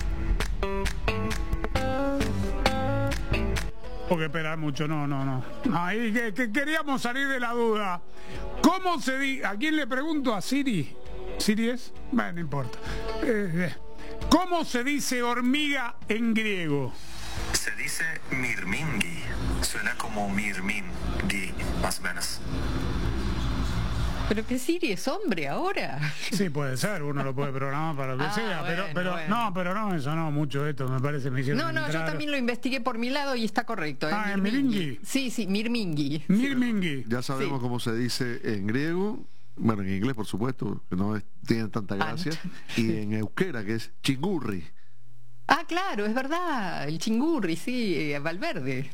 Porque esperar mucho, no, no, no. Ahí que, que queríamos salir de la duda. ¿Cómo se dice? ¿A quién le pregunto? ¿A Siri? ¿Siri es? Bueno, no importa. Eh, eh. ¿Cómo se dice hormiga en griego? Se dice mirmingi. Suena como mirmingi, más o menos. Pero que Siri es hombre ahora. Sí, puede ser, uno lo puede programar para lo que Ah, sea, bueno, pero, pero bueno. no, pero no, eso no, mucho esto, me parece, me hicieron No, no, yo entrar. también lo investigué por mi lado y está correcto. ¿eh? Ah, ¿en Mirmingi? Sí, sí, Mirmingi. Mirmingi. Ya sabemos Sí. cómo se dice en griego, bueno, en inglés por supuesto, que no es- tiene tanta gracia, y en euskera, que es chingurri. Ah, claro, es verdad, el chingurri, sí, eh, Valverde.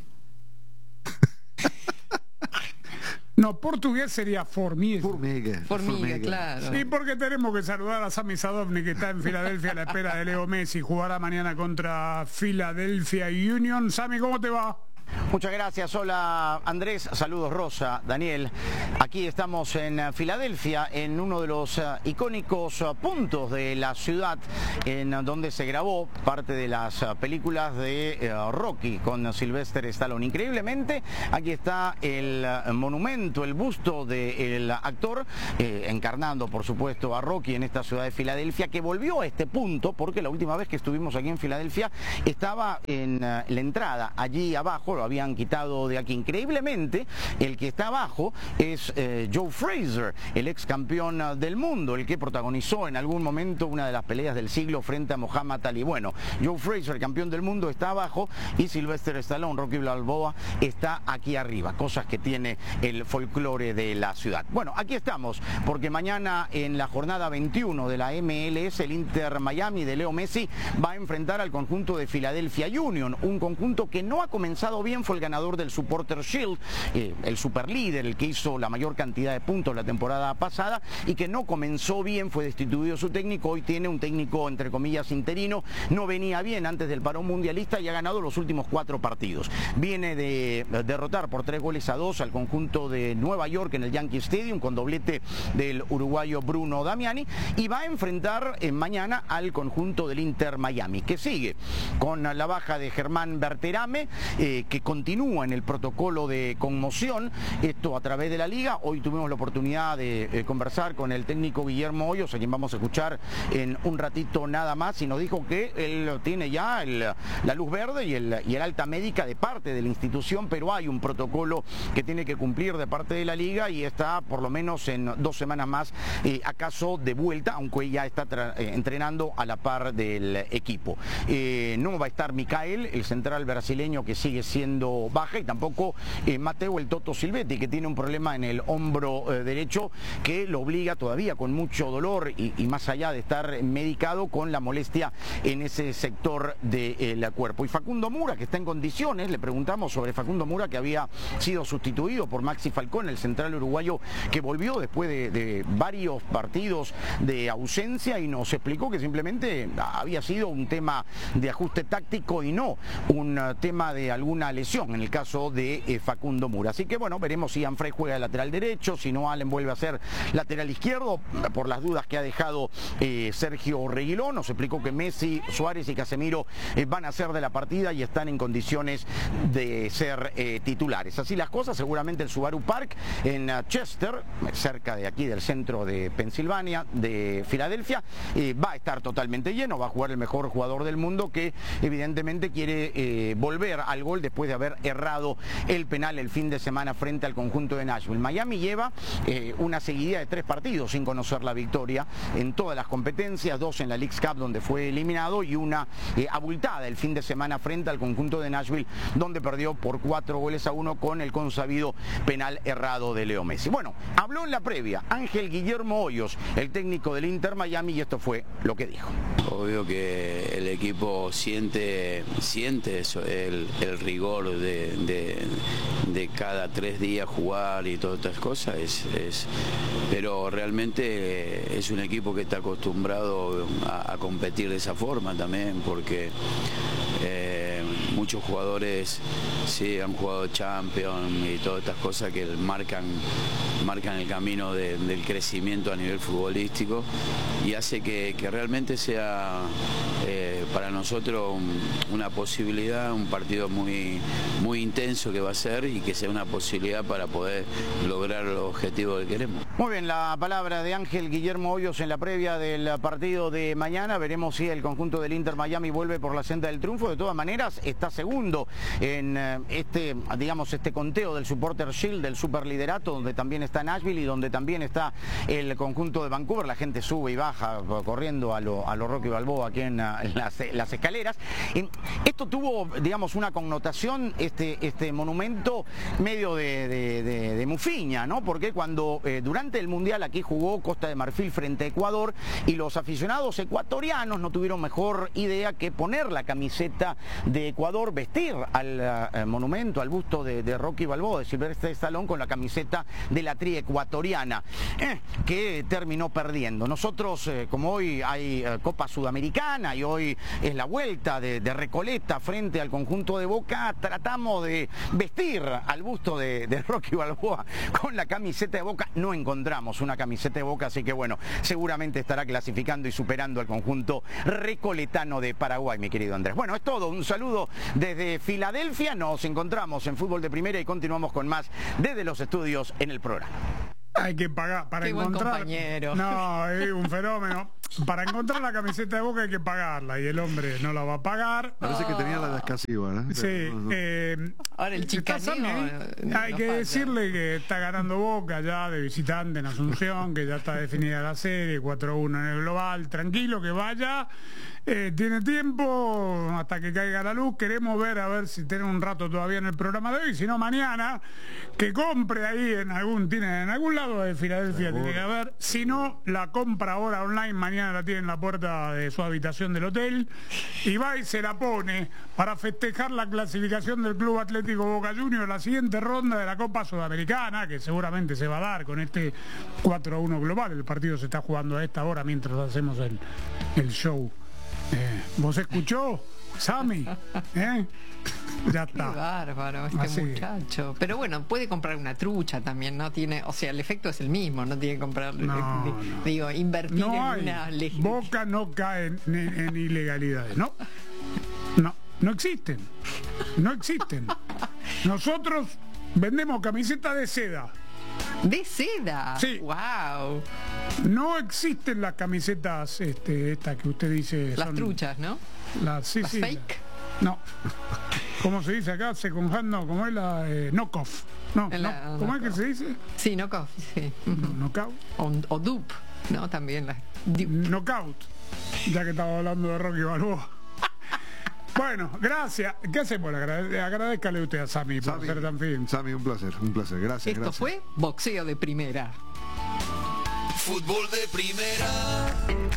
No, portugués sería formiga. Formiga. Formiga, claro. Sí, porque tenemos que saludar a Sami Sadovni, que está en Filadelfia a la espera de Leo Messi. Jugará mañana contra Philadelphia Union. Sami, ¿cómo te va? Muchas gracias. Hola Andrés, saludos Rosa, Daniel. Aquí estamos en Filadelfia, en uno de los uh, icónicos uh, puntos de la ciudad en uh, donde se grabó parte de las uh, películas de uh, Rocky con uh, Sylvester Stallone. Increíblemente, aquí está el uh, monumento, el busto del actor, eh, encarnando por supuesto a Rocky en esta ciudad de Filadelfia, que volvió a este punto porque la última vez que estuvimos aquí en Filadelfia estaba en uh, la entrada, allí abajo, lo habían quitado de aquí. Increíblemente, el que está abajo es eh, Joe Frazier, el ex campeón uh, del mundo, el que protagonizó en algún momento una de las peleas del siglo frente a Muhammad Ali. Bueno, Joe Frazier, campeón del mundo, está abajo y Sylvester Stallone, Rocky Balboa, está aquí arriba. Cosas que tiene el folclore de la ciudad. Bueno, aquí estamos porque mañana en la jornada veintiuno de la M L S, el Inter Miami de Leo Messi va a enfrentar al conjunto de Philadelphia Union, un conjunto que no ha comenzado bien. Fue el ganador del Supporters Shield, eh, el superlíder, el que hizo la mayor cantidad de puntos la temporada pasada y que no comenzó bien, fue destituido su técnico. Hoy tiene un técnico entre comillas interino, no venía bien antes del parón mundialista y ha ganado los últimos cuatro partidos. Viene de derrotar por tres goles a dos al conjunto de Nueva York en el Yankee Stadium con doblete del uruguayo Bruno Damiani y va a enfrentar eh, mañana al conjunto del Inter Miami, que sigue con la baja de Germán Berterame, eh, que continúa en el protocolo de conmoción, esto a través de la liga. Hoy tuvimos la oportunidad de eh, conversar con el técnico Guillermo Hoyos, a quien vamos a escuchar en un ratito nada más, y nos dijo que él tiene ya el, la luz verde y el, y el alta médica de parte de la institución, pero hay un protocolo que tiene que cumplir de parte de la liga y está por lo menos en dos semanas más eh, acaso de vuelta, aunque ya está eh, entrenando a la par del equipo. Eh, no va a estar Micael, el central brasileño, que sigue siendo baja, y tampoco eh, Mateo el Toto Silvetti, que tiene un problema en el hombro eh, derecho que lo obliga todavía con mucho dolor y, y más allá de estar medicado con la molestia en ese sector del eh, cuerpo. Y Facundo Mura, que está en condiciones, le preguntamos sobre Facundo Mura, que había sido sustituido por Maxi Falcón, el central uruguayo que volvió después de, de varios partidos de ausencia, y nos explicó que simplemente había sido un tema de ajuste táctico y no un uh, tema de alguna lesión en el caso de eh, Facundo Mura. Así que bueno, veremos si Anfrey juega de lateral derecho, si no Allen vuelve a ser lateral izquierdo, por las dudas que ha dejado eh, Sergio Reguilón. Nos explicó que Messi, Suárez y Casemiro eh, van a ser de la partida y están en condiciones de ser eh, titulares. Así las cosas, seguramente el Subaru Park en uh, Chester, cerca de aquí del centro de Pensilvania, de Filadelfia, eh, va a estar totalmente lleno. Va a jugar el mejor jugador del mundo, que evidentemente quiere eh, volver al gol después de haber errado el penal el fin de semana frente al conjunto de Nashville. Miami lleva eh, una seguidilla de tres partidos sin conocer la victoria en todas las competencias, dos en la Leagues Cup donde fue eliminado y una eh, abultada el fin de semana frente al conjunto de Nashville, donde perdió por cuatro goles a uno con el consabido penal errado de Leo Messi. Bueno, habló en la previa Ángel Guillermo Hoyos, el técnico del Inter Miami, y esto fue lo que dijo. Obvio que el equipo siente, siente eso, el, el rigor de, de, de cada tres días jugar y todas estas cosas, es, es, pero realmente es un equipo que está acostumbrado a, a competir de esa forma también, porque eh, muchos jugadores sí han jugado Champions y todas estas cosas que marcan, marcan el camino de, del crecimiento a nivel futbolístico, y hace que, que realmente sea eh, para nosotros un, una posibilidad, un partido muy, muy intenso que va a ser, y que sea una posibilidad para poder lograr los objetivos que queremos. Muy bien, la palabra de Ángel Guillermo Hoyos en la previa del partido de mañana. Veremos si el conjunto del Inter Miami vuelve por la senda del triunfo. De todas maneras, está segundo en este, digamos, este conteo del Supporters Shield, del superliderato, donde también está Nashville y donde también está el conjunto de Vancouver. La gente sube y baja corriendo a lo, a lo Rocky Balboa aquí en, en las, las escaleras. Esto tuvo, digamos, una connotación, este, este monumento medio de, de, de, de mufiña, ¿no? Porque cuando eh, durante Durante el Mundial aquí jugó Costa de Marfil frente a Ecuador y los aficionados ecuatorianos no tuvieron mejor idea que poner la camiseta de Ecuador, vestir al uh, monumento, al busto de, de Rocky Balboa, de Sylvester Stallone, con la camiseta de la tri ecuatoriana, eh, que terminó perdiendo. Nosotros, eh, como hoy hay eh, Copa Sudamericana y hoy es la vuelta de, de Recoleta frente al conjunto de Boca, tratamos de vestir al busto de, de Rocky Balboa con la camiseta de Boca. No encontramos una camiseta de Boca, así que bueno, seguramente estará clasificando y superando al conjunto recoletano de Paraguay, mi querido Andrés. Bueno, es todo. Un saludo desde Filadelfia. Nos encontramos en Fútbol de Primera y continuamos con más desde los estudios en el programa. Hay que pagar para Qué encontrar. Buen compañero. No, es un fenómeno. Para encontrar la camiseta de Boca hay que pagarla y el hombre no la va a pagar. Parece que tenía la de Escasiva, ¿no? Sí. Eh, Ahora el chicaneo. Hay, hay que decirle que está ganando Boca ya de visitante en Asunción, que ya está definida la serie, cuatro a uno en el global. Tranquilo, que vaya. Eh, tiene tiempo hasta que caiga la luz. Queremos ver a ver si tiene un rato todavía en el programa de hoy. Si no, mañana que compre ahí en algún tiene en algún lado de Filadelfia. Seguro. Tiene que haber. Si no, la compra ahora online. Mañana la tiene en la puerta de su habitación del hotel y va y se la pone para festejar la clasificación del Club Atlético Boca Juniors, la siguiente ronda de la Copa Sudamericana, que seguramente se va a dar con este cuatro a uno global. El partido se está jugando a esta hora mientras hacemos el, el show. Eh, ¿Vos escuchó, Sammy? ¿Eh? Ya está. Qué bárbaro este Así. muchacho. Pero bueno, puede comprar una trucha también, ¿no? Tiene, o sea, el efecto es el mismo, no tiene que comprar, No, de- no. digo, invertir No en hay. una ley. Boca no cae en, en- en ilegalidades, ¿no? No, no existen. No existen. Nosotros vendemos camisetas de seda. ¿De seda? Sí. Wow. No existen las camisetas este, estas que usted dice. Las son truchas, ¿no? Las, sí, Las sí, fake. No. ¿Cómo se dice acá? Second hand, no. ¿Cómo es la eh, knockoff? No, En la- no. ¿Cómo es que knockoff. se dice? Sí, knockoff, sí. Ujú. Knockout. O, o dupe, ¿no? También las Knockout. Ya que estaba hablando de Rocky Balboa. Bueno, gracias. ¿Qué hacemos? Agrade- agradezcale usted a Sammy por Sammy, ser tan fin. Sammy, un placer, un placer. Gracias, Esto gracias. fue boxeo de primera. Fútbol de primera.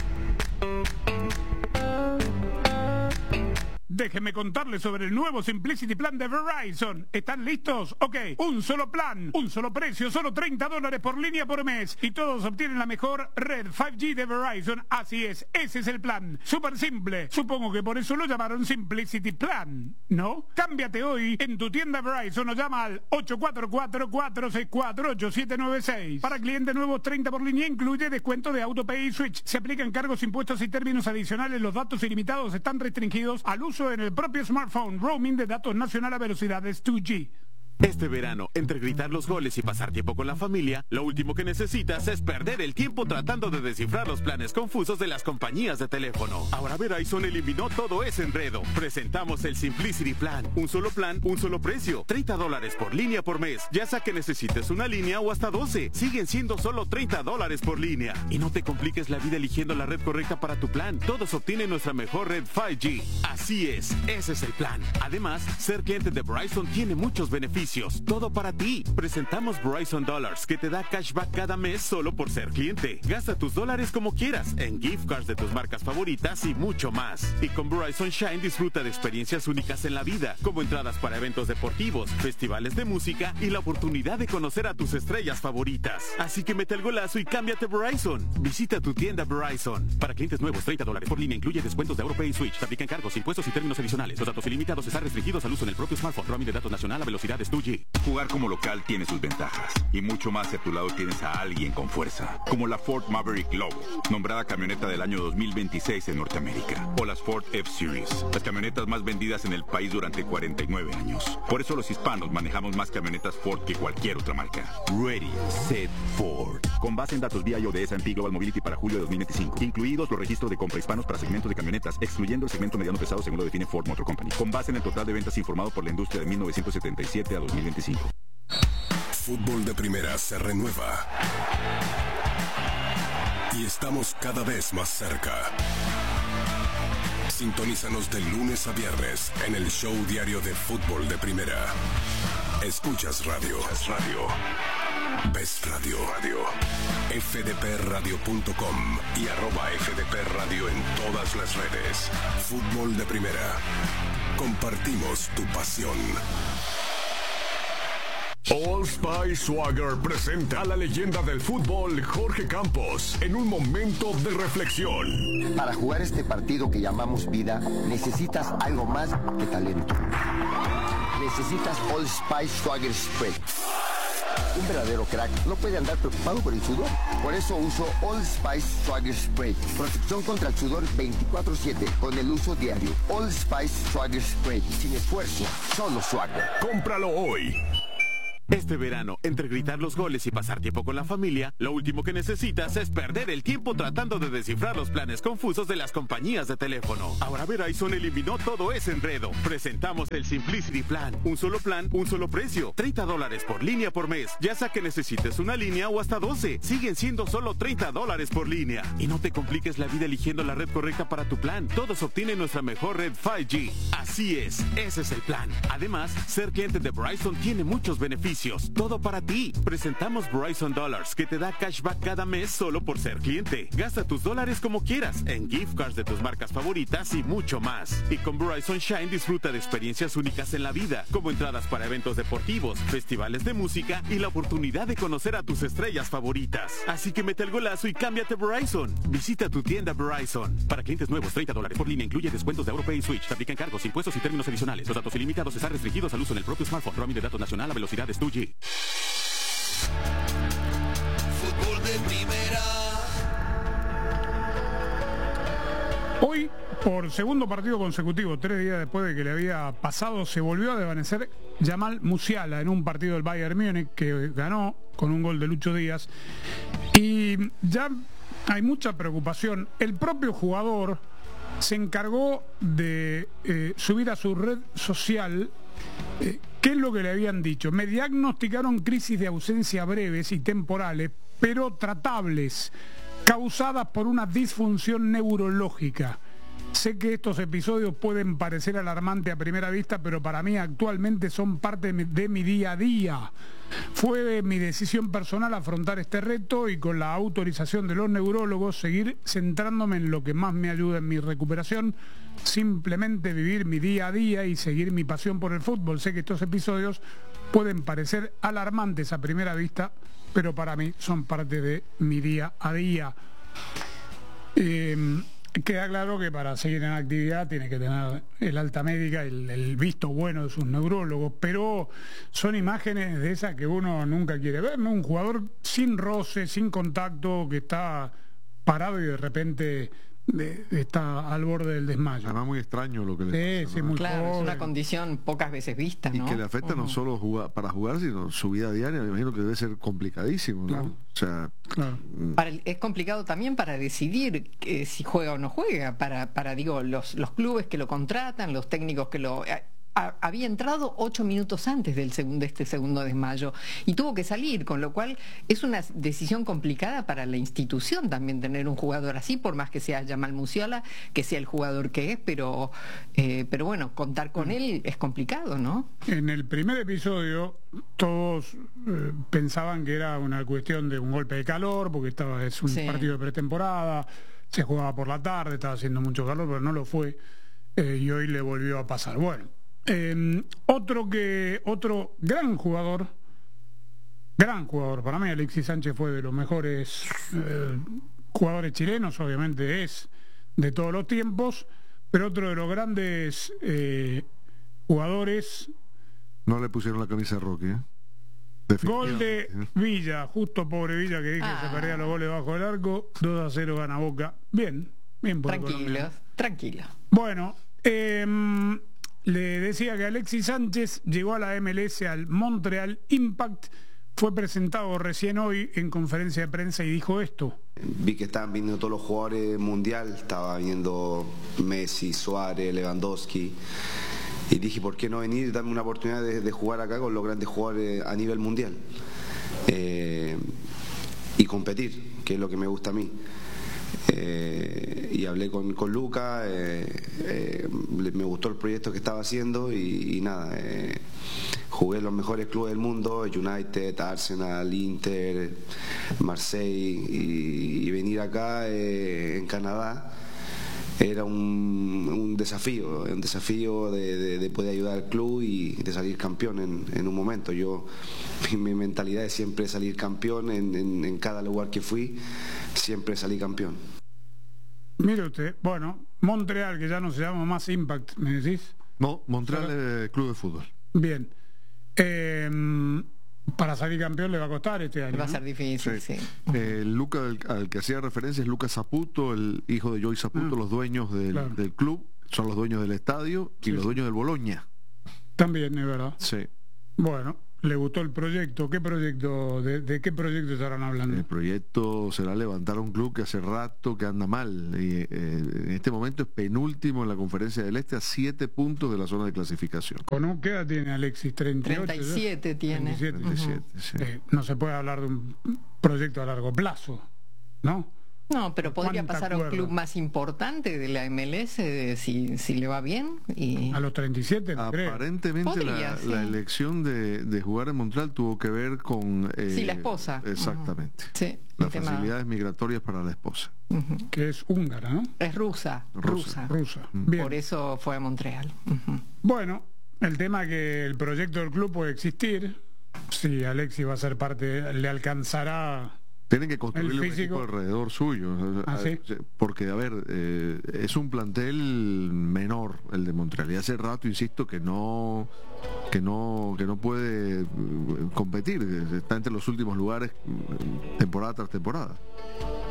Déjenme contarles sobre el nuevo Simplicity Plan de Verizon. ¿Están listos? Ok, un solo plan, un solo precio, solo treinta dólares por línea por mes. Y todos obtienen la mejor red cinco G de Verizon. Así es, ese es el plan. Súper simple. Supongo que por eso lo llamaron Simplicity Plan, ¿no? Cámbiate hoy en tu tienda Verizon o llama al ocho cuatro cuatro, cuatro seis cuatro, ocho siete nueve seis. Para clientes nuevos, treinta por línea, incluye descuento de AutoPay y Switch. Se aplican cargos, impuestos y términos adicionales. Los datos ilimitados están restringidos al uso en el propio smartphone. Roaming de datos nacional a velocidades dos G. Este verano, entre gritar los goles y pasar tiempo con la familia, lo último que necesitas es perder el tiempo tratando de descifrar los planes confusos de las compañías de teléfono. Ahora Verizon eliminó todo ese enredo. Presentamos el Simplicity Plan. Un solo plan, un solo precio. treinta dólares por línea por mes. Ya sea que necesites una línea o hasta doce. Siguen siendo solo treinta dólares por línea. Y no te compliques la vida eligiendo la red correcta para tu plan. Todos obtienen nuestra mejor red cinco G. Así es, ese es el plan. Además, ser cliente de Verizon tiene muchos beneficios. Todo para ti. Presentamos Verizon Dollars, que te da cashback cada mes solo por ser cliente. Gasta tus dólares como quieras, en gift cards de tus marcas favoritas y mucho más. Y con Verizon Shine disfruta de experiencias únicas en la vida, como entradas para eventos deportivos, festivales de música y la oportunidad de conocer a tus estrellas favoritas. Así que mete el golazo y cámbiate Verizon. Visita tu tienda Verizon. Para clientes nuevos, treinta dólares por línea, incluye descuentos de AutoPay y Switch. Se aplican cargos, impuestos y términos adicionales. Los datos ilimitados están restringidos al uso en el propio smartphone. Roaming de datos nacional a velocidades dos G. Jugar como local tiene sus ventajas y mucho más si a tu lado tienes a alguien con fuerza, como la Ford Maverick Lobo, nombrada camioneta del año dos mil veintiséis en Norteamérica, o las Ford F-Series, las camionetas más vendidas en el país durante cuarenta y nueve años. Por eso los hispanos manejamos más camionetas Ford que cualquier otra marca. Ready, set, Ford. Con base en datos V I O de S and P Global Mobility para julio de dos mil veinticinco, incluidos los registros de compra hispanos para segmentos de camionetas, excluyendo el segmento mediano pesado según lo define Ford Motor Company, con base en el total de ventas informado por la industria de mil novecientos setenta y siete a dos mil veinticinco. Fútbol de primera se renueva. Y estamos cada vez más cerca. Sintonízanos de lunes a viernes en el show diario de Fútbol de Primera. Escuchas radio. Radio. Best Radio, Radio. F D P radio punto com y arroba F D P Radio en todas las redes. Fútbol de Primera. Compartimos tu pasión. Old Spice Swagger presenta a la leyenda del fútbol Jorge Campos en un momento de reflexión. Para jugar este partido que llamamos vida, necesitas algo más que talento. Necesitas Old Spice Swagger Spray. Un verdadero crack no puede andar preocupado por el sudor. Por eso uso Old Spice Swagger Spray. Protección contra el sudor veinticuatro siete con el uso diario. Old Spice Swagger Spray. Sin esfuerzo, solo swagger. Cómpralo hoy. Este verano, entre gritar los goles y pasar tiempo con la familia, lo último que necesitas es perder el tiempo tratando de descifrar los planes confusos de las compañías de teléfono. Ahora Verizon eliminó todo ese enredo. Presentamos el Simplicity Plan. Un solo plan, un solo precio. treinta dólares por línea por mes. Ya sea que necesites una línea o hasta doce. Siguen siendo solo treinta dólares por línea. Y no te compliques la vida eligiendo la red correcta para tu plan. Todos obtienen nuestra mejor red cinco G. Así es, ese es el plan. Además, ser cliente de Verizon tiene muchos beneficios. Todo para ti. Presentamos Verizon Dollars, que te da cashback cada mes solo por ser cliente. Gasta tus dólares como quieras, en gift cards de tus marcas favoritas y mucho más. Y con Verizon Shine disfruta de experiencias únicas en la vida, como entradas para eventos deportivos, festivales de música y la oportunidad de conocer a tus estrellas favoritas. Así que mete el golazo y cámbiate Verizon. Visita tu tienda Verizon. Para clientes nuevos, treinta dólares por línea incluye descuentos de AuroPay y Switch. Se aplican cargos, impuestos y términos adicionales. Los datos ilimitados están restringidos al uso en el propio smartphone. Roaming de datos nacional a velocidades dos G. Fútbol de Primera. Hoy, por segundo partido consecutivo, tres días después de que le había pasado, se volvió a desvanecer Jamal Musiala en un partido del Bayern Múnich que ganó con un gol de Lucho Díaz. Y ya hay mucha preocupación. El propio jugador se encargó de eh, subir a su red social eh, ¿qué es lo que le habían dicho? Me diagnosticaron crisis de ausencia breves y temporales, pero tratables, causadas por una disfunción neurológica. Sé que estos episodios pueden parecer alarmantes a primera vista, pero para mí actualmente son parte de mi, de mi día a día. Fue mi decisión personal afrontar este reto y con la autorización de los neurólogos seguir centrándome en lo que más me ayuda en mi recuperación, simplemente vivir mi día a día y seguir mi pasión por el fútbol. Sé que estos episodios pueden parecer alarmantes a primera vista, pero para mí son parte de mi día a día. Eh, Queda claro que para seguir en actividad tiene que tener el alta médica, el, el visto bueno de sus neurólogos, pero son imágenes de esas que uno nunca quiere ver, ¿no? Un jugador sin roce, sin contacto, que está parado y de repente de, está al borde del desmayo. Además muy extraño lo que le sí, pasa, sí, ¿no? Muy claro, joven. Es una condición pocas veces vista, ¿no? Y que le afecta uh-huh. no solo jugar, para jugar, sino su vida diaria. Me imagino que debe ser complicadísimo, ¿no? Claro. O sea, claro. Para el, es complicado también para decidir eh, si juega o no juega, para, para digo, los, los clubes que lo contratan, los técnicos que lo... Eh, había entrado ocho minutos antes del segundo, de este segundo desmayo y tuvo que salir, con lo cual es una decisión complicada para la institución también tener un jugador así, por más que sea Jamal Musiala, que sea el jugador que es, pero eh, pero bueno, contar con él es complicado, ¿no? En el primer episodio todos eh, pensaban que era una cuestión de un golpe de calor, porque estaba es un sí. partido de pretemporada, se jugaba por la tarde, estaba haciendo mucho calor, pero no lo fue, eh, y hoy le volvió a pasar. Bueno, Eh, otro que otro gran jugador gran jugador para mí, Alexis Sánchez fue de los mejores eh, jugadores chilenos, obviamente es de todos los tiempos, pero otro de los grandes eh, jugadores. No le pusieron la camisa a Rocky, ¿eh? Gol de Villa, justo pobre Villa que dije ah. que se perdía los goles bajo el arco. Dos a cero gana Boca. Bien, bien por tranquilo, tranquilo. Bueno, eh, le decía que Alexis Sánchez llegó a la M L S, al Montreal Impact. Fue presentado recién hoy en conferencia de prensa y dijo esto. Vi que estaban viniendo todos los jugadores mundial, estaba viniendo Messi, Suárez, Lewandowski, y dije, ¿por qué no venir y darme una oportunidad de, de jugar acá con los grandes jugadores a nivel mundial? Eh, y competir, que es lo que me gusta a mí. Eh, y hablé con, con Luca, eh, eh, me gustó el proyecto que estaba haciendo y, y nada, eh, jugué en los mejores clubes del mundo, United, Arsenal, Inter, Marseille, y, y venir acá eh, en Canadá era un, un desafío, un desafío de, de, de poder ayudar al club y de salir campeón en, en un momento. Yo, mi, mi mentalidad es siempre salir campeón en, en, en cada lugar que fui, siempre salí campeón. Mire usted, bueno, Montreal, que ya no se llama más Impact, ¿me decís? No, Montreal es Club de Fútbol. Bien. Eh, para salir campeón le va a costar este año. Va a ser ¿no? difícil, sí. sí. Eh, Luca, al, al que hacía referencia es Lucas Saputo, el hijo de Joey Saputo, ah, los dueños del, claro. del club, son los dueños del estadio y sí, los dueños del Bologna. También, es verdad. Sí. Bueno, le gustó el proyecto. ¿Qué proyecto? ¿De, de qué proyecto estarán hablando? El proyecto será levantar un club que hace rato que anda mal. Y, eh, en este momento es penúltimo en la Conferencia del Este a siete puntos de la zona de clasificación. ¿Con qué edad tiene Alexis? treinta y ocho, treinta y siete ¿ya? Tiene. treinta y siete. Uh-huh. treinta y siete, sí. eh, no se puede hablar de un proyecto a largo plazo, ¿no? No, pero podría pasar a un club más importante de la M L S si, si le va bien. Y... A los treinta y siete, no aparentemente Podría, la, sí. la elección de, de jugar en Montreal tuvo que ver con... Eh, sí, la esposa. Exactamente. Uh-huh. Sí, las tema... facilidades migratorias para la esposa. Uh-huh. Que es húngara, ¿no? Es rusa. Rusa. Rusa. rusa. Uh-huh. Bien. Por eso fue a Montreal. Uh-huh. Bueno, el tema que el proyecto del club puede existir. Si Alexis va a ser parte, le alcanzará... Tienen que construir un equipo alrededor suyo. ¿Ah, sí? Porque, a ver, eh, es un plantel menor el de Montreal. Y hace rato, insisto, que no que no que no puede competir. Está entre los últimos lugares temporada tras temporada.